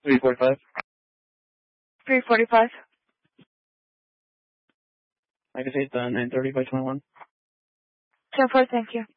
345. 345. I can say 930 by 21. 10-4, thank you.